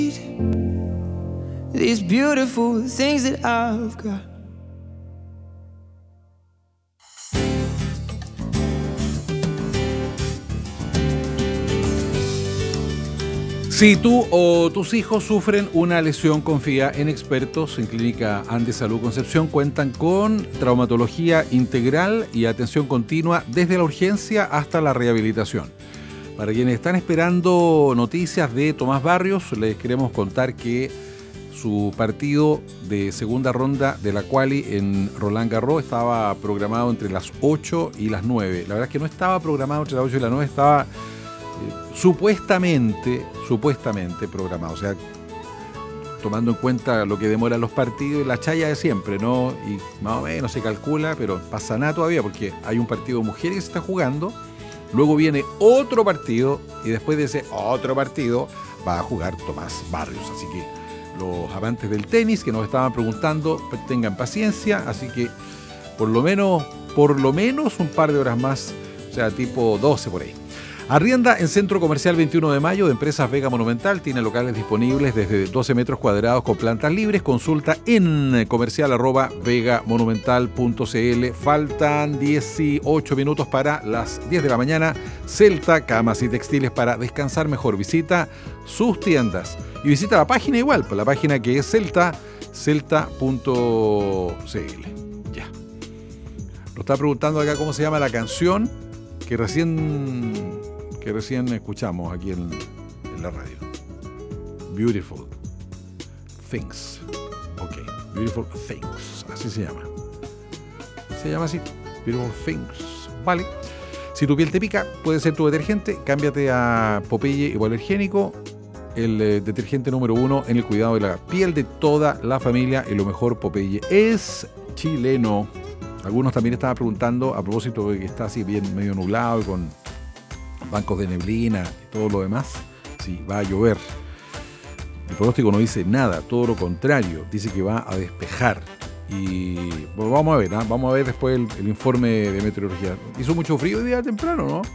these beautiful things that I've got. Si tú o tus hijos sufren una lesión, confía en expertos. En Clínica Andes Salud Concepción cuentan con traumatología integral y atención continua desde la urgencia hasta la rehabilitación. Para quienes están esperando noticias de Tomás Barrios, les queremos contar que su partido de segunda ronda de la quali en Roland Garros estaba programado entre las 8 y las 9. La verdad es que no estaba programado entre las 8 y las 9, estaba supuestamente programado, o sea, tomando en cuenta lo que demoran los partidos, la chaya de siempre, ¿no? Y más o menos se calcula, pero pasa nada todavía porque hay un partido de mujeres que se está jugando, luego viene otro partido y después de ese otro partido va a jugar Tomás Barrios, así que los amantes del tenis que nos estaban preguntando, tengan paciencia, así que por lo menos un par de horas más, o sea, tipo 12 por ahí. Arrienda en Centro Comercial 21 de Mayo de Empresas Vega Monumental. Tiene locales disponibles desde 12 metros cuadrados con plantas libres. Consulta en comercial@vegamonumental.cl. Faltan 18 minutos para las 10 de la mañana. Celta, camas y textiles para descansar mejor. Visita sus tiendas y visita la página igual, pues la página que es celta.cl. Ya. Nos está preguntando acá cómo se llama la canción que recién escuchamos aquí en la radio. Beautiful Things. Ok, Beautiful Things. Así se llama. Se llama así, Beautiful Things. Vale. Si tu piel te pica, puede ser tu detergente. Cámbiate a Popeye Hipoalergénico, el detergente número 1 en el cuidado de la piel de toda la familia. Y lo mejor, Popeye es chileno. Algunos también estaban preguntando a propósito de que está así bien medio nublado y con bancos de neblina y todo lo demás, si va a llover. El pronóstico no dice nada, todo lo contrario, dice que va a despejar. Y bueno, vamos a ver después el informe de meteorología. Hizo mucho frío hoy día temprano, ¿no?